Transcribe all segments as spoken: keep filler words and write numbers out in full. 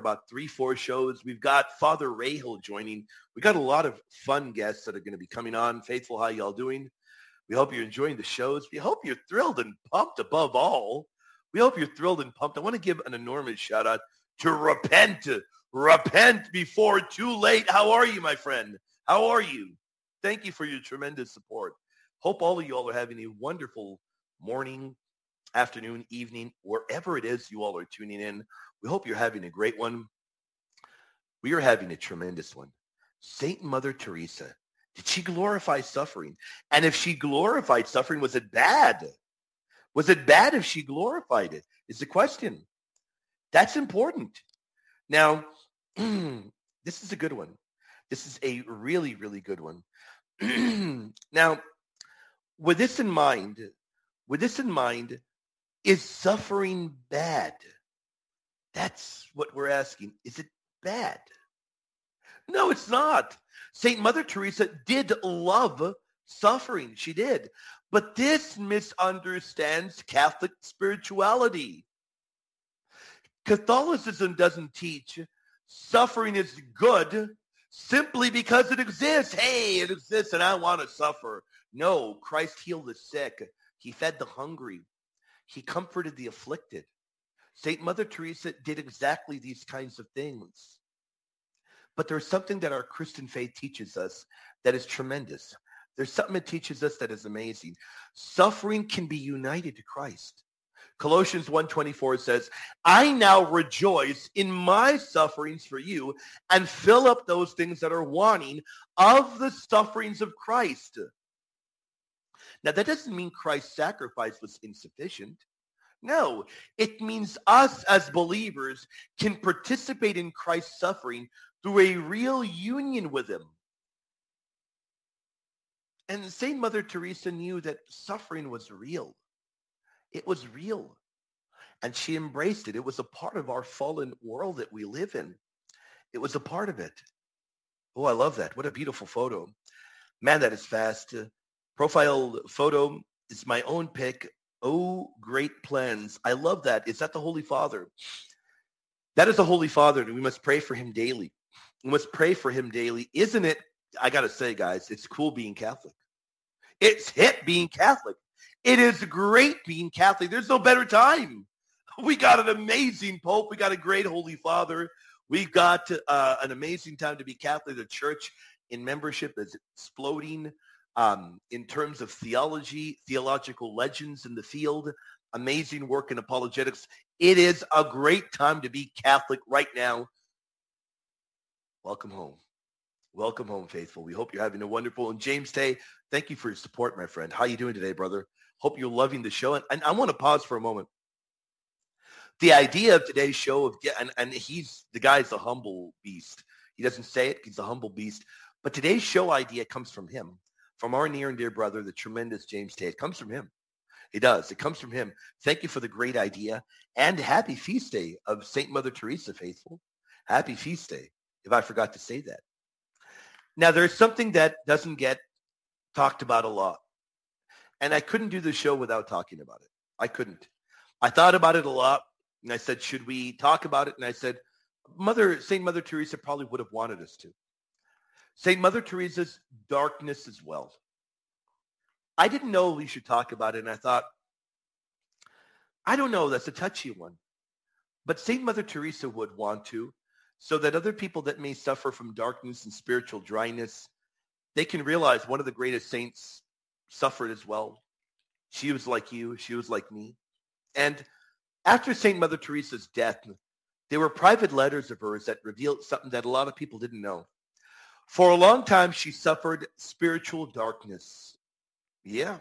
about three, four shows. We've got Father Rahel joining. We got a lot of fun guests that are going to be coming on. Faithful, how y'all doing? We hope you're enjoying the shows. We hope you're thrilled and pumped above all. We hope you're thrilled and pumped. I want to give an enormous shout out to Repent. Repent before too late. How are you, my friend? How are you? Thank you for your tremendous support. Hope all of you all are having a wonderful morning, afternoon, evening, wherever it is you all are tuning in. We hope you're having a great one. We are having a tremendous one. Saint Mother Teresa, did she glorify suffering? And if she glorified suffering, was it bad? Was it bad if she glorified it? Is the question. That's important. Now, this is a good one. This is a really, really good one. Now, with this in mind, with this in mind, is suffering bad? That's what we're asking. Is it bad? No, it's not. Saint Mother Teresa did love suffering. She did. But this misunderstands Catholic spirituality. Catholicism doesn't teach suffering is good simply because it exists. Hey, it exists and I want to suffer. No, Christ healed the sick. He fed the hungry. He comforted the afflicted. Saint Mother Teresa did exactly these kinds of things. But there's something that our Christian faith teaches us that is tremendous. There's something it teaches us that is amazing. Suffering can be united to Christ. Colossians one twenty-four says, I now rejoice in my sufferings for you and fill up those things that are wanting of the sufferings of Christ. Now, that doesn't mean Christ's sacrifice was insufficient. No, it means us as believers can participate in Christ's suffering through a real union with him. And Saint Mother Teresa knew that suffering was real. It was real. And she embraced it. It was a part of our fallen world that we live in. It was a part of it. Oh, I love that. What a beautiful photo. Man, that is fast. Uh, profile photo is my own pic. Oh, great plans. I love that. Is that the Holy Father? That is the Holy Father, and we must pray for him daily. We must pray for him daily. Isn't it, I got to say, guys, it's cool being Catholic. It's hip being Catholic. It is great being Catholic. There's no better time. We got an amazing Pope. We got a great Holy Father. We've got uh, an amazing time to be Catholic. The church in membership is exploding. Um, in terms of theology, theological legends in the field, amazing work in apologetics. It is a great time to be Catholic right now. Welcome home. Welcome home, faithful. We hope you're having a wonderful, and James Tay, thank you for your support, my friend. How are you doing today, brother? Hope you're loving the show. And, and I want to pause for a moment. The idea of today's show, of and, and he's, the guy's a humble beast. He doesn't say it. He's a humble beast. But today's show idea comes from him. From our near and dear brother, the tremendous James Tay. It comes from him. It does. It comes from him. Thank you for the great idea. And happy feast day of Saint Mother Teresa, faithful. Happy feast day, if I forgot to say that. Now, there's something that doesn't get talked about a lot. And I couldn't do the show without talking about it. I couldn't. I thought about it a lot. And I said, should we talk about it? And I said, Mother, Saint Mother Teresa probably would have wanted us to. Saint Mother Teresa's darkness as well. I didn't know we should talk about it, and I thought, I don't know, that's a touchy one. But Saint Mother Teresa would want to, so that other people that may suffer from darkness and spiritual dryness, they can realize one of the greatest saints suffered as well. She was like you. She was like me. And after Saint Mother Teresa's death, there were private letters of hers that revealed something that a lot of people didn't know. For a long time, she suffered spiritual darkness. Yeah.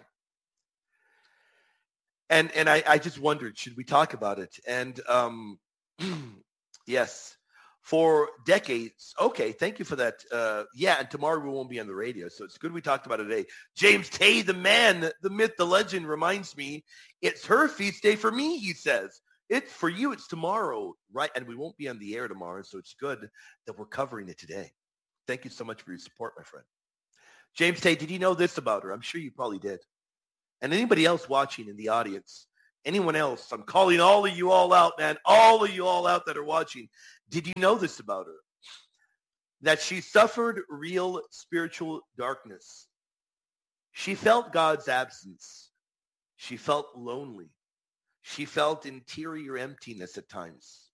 And and I, I just wondered, should we talk about it? And um, yes, for decades. Okay, thank you for that. Uh, yeah, and tomorrow we won't be on the radio, so it's good we talked about it today. James Tay, the man, the myth, the legend, reminds me, it's her feast day for me, he says. It's for you, it's tomorrow, right? And we won't be on the air tomorrow, so it's good that we're covering it today. Thank you so much for your support, my friend. James Tay, did you know this about her? I'm sure you probably did. And anybody else watching in the audience, anyone else, I'm calling all of you all out, man, all of you all out that are watching. Did you know this about her? That she suffered real spiritual darkness. She felt God's absence. She felt lonely. She felt interior emptiness at times.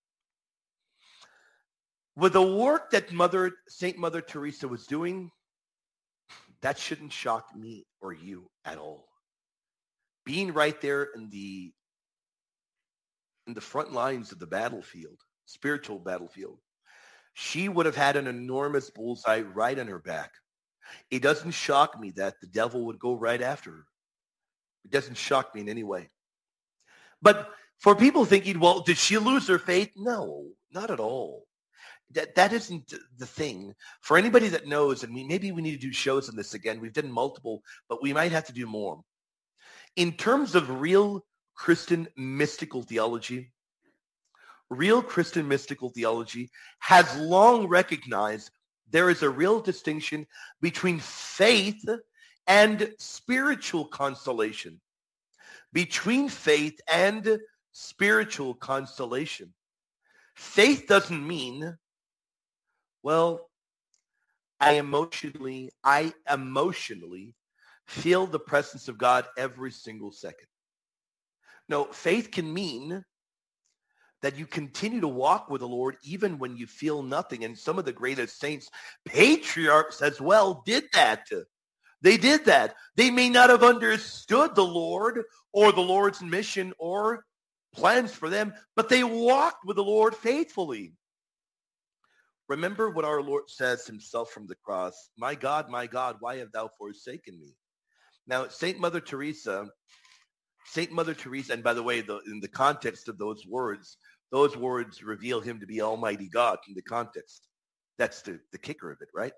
With the work that Mother Saint Mother Teresa was doing, that shouldn't shock me or you at all. Being right there in the in the front lines of the battlefield, spiritual battlefield, she would have had an enormous bullseye right on her back. It doesn't shock me that the devil would go right after her. It doesn't shock me in any way. But for people thinking, well, did she lose her faith? No, not at all. That that isn't the thing. For anybody that knows, and we, maybe we need to do shows on this again. We've done multiple, but we might have to do more. In terms of real Christian mystical theology, real Christian mystical theology has long recognized there is a real distinction between faith and spiritual consolation. Between faith and spiritual consolation. Faith doesn't mean, well, I emotionally, I emotionally feel the presence of God every single second. No, faith can mean that you continue to walk with the Lord even when you feel nothing. And some of the greatest saints, patriarchs as well, did that. They did that. They may not have understood the Lord or the Lord's mission or plans for them, but they walked with the Lord faithfully. Remember what our Lord says himself from the cross, my God, my God, why have thou forsaken me? Now, Saint Mother Teresa, Saint Mother Teresa, and by the way, the, in the context of those words, those words reveal him to be Almighty God in the context. That's the, the kicker of it, right?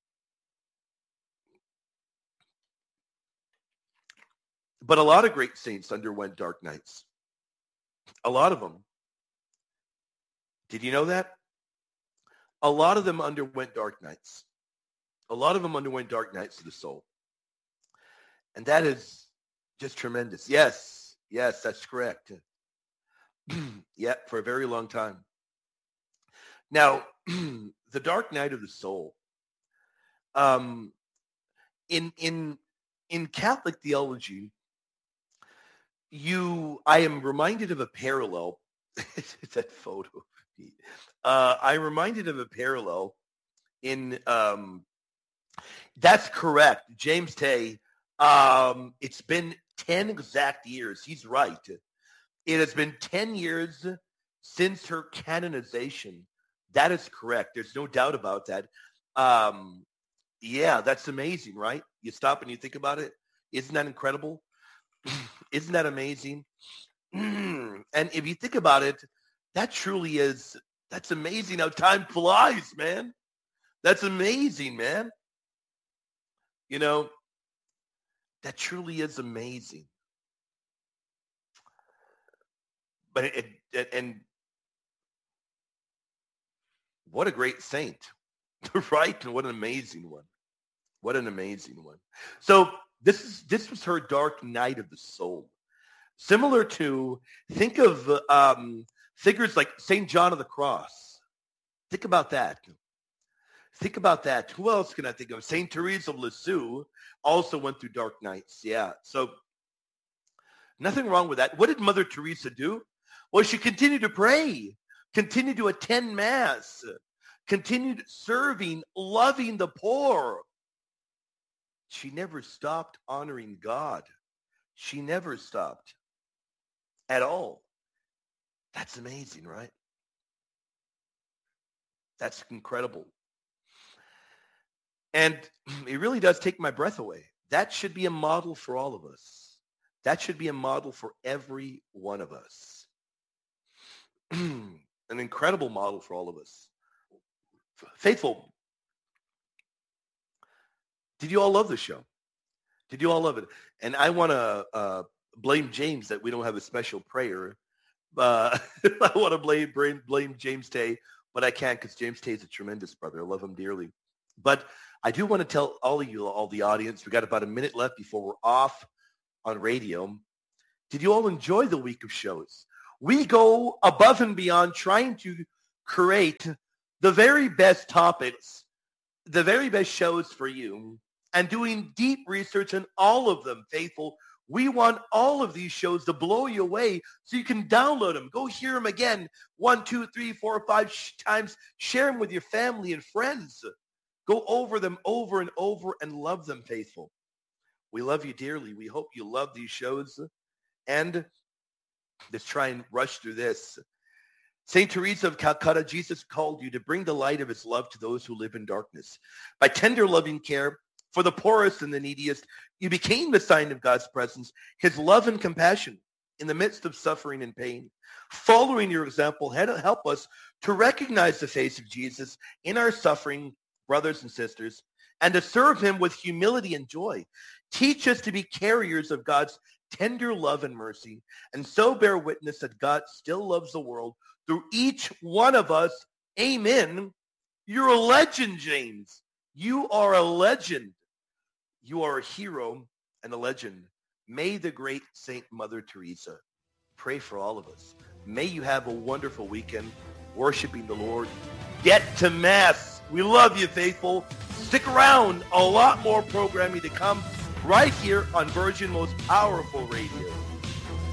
But a lot of great saints underwent dark nights. A lot of them. Did you know that? A lot of them underwent dark nights. A lot of them underwent dark nights of the soul. And that is just tremendous. Yes, yes, that's correct. Yeah, for a very long time. Now, the dark night of the soul. Um, in in in Catholic theology, you, I am reminded of a parallel. That photo. Uh, I'm reminded of a parallel in, um, that's correct. James Tay, um, it's been ten exact years. He's right. It has been ten years since her canonization. That is correct. There's no doubt about that. Um, yeah, that's amazing, right? You stop and you think about it. Isn't that incredible? Isn't that amazing? And if you think about it, that truly is, that's amazing how time flies, man. That's amazing, man. You know, that truly is amazing. But it, it and what a great saint, right? And what an amazing one. What an amazing one. So this is this was her dark night of the soul. Similar to, think of um, figures like Saint John of the Cross. Think about that. Think about that. Who else can I think of? Saint Teresa of Lisieux also went through dark nights. Yeah. So nothing wrong with that. What did Mother Teresa do? Well, she continued to pray, continued to attend Mass, continued serving, loving the poor. She never stopped honoring God. She never stopped at all. That's amazing, right? That's incredible. And it really does take my breath away. That should be a model for all of us. That should be a model for every one of us. An incredible model for all of us. Faithful. Did you all love the show? Did you all love it? And I want to uh, blame James that we don't have a special prayer. Uh, I want to blame, blame blame James Tay, but I can't because James Tay is a tremendous brother. I love him dearly. But I do want to tell all of you, all the audience, we got about a minute left before we're off on radio. Did you all enjoy the week of shows? We go above and beyond trying to create the very best topics, the very best shows for you, and doing deep research on all of them, faithful. We want all of these shows to blow you away so you can download them. Go hear them again one, two, three, four, five sh- times. Share them with your family and friends. Go over them over and over and love them, faithful. We love you dearly. We hope you love these shows. And let's try and rush through this. Saint Teresa of Calcutta, Jesus called you to bring the light of his love to those who live in darkness. By tender loving care for the poorest and the neediest, you became the sign of God's presence, his love and compassion in the midst of suffering and pain. Following your example, help us to recognize the face of Jesus in our suffering brothers and sisters and to serve him with humility and joy. Teach us to be carriers of God's tender love and mercy, and so bear witness that God still loves the world through each one of us. Amen. You're a legend, James. You are a legend. You are a hero and a legend. May the great Saint Mother Teresa pray for all of us. May you have a wonderful weekend worshiping the Lord. Get to Mass. We love you, faithful. Stick around. A lot more programming to come right here on Virgin Most Powerful Radio.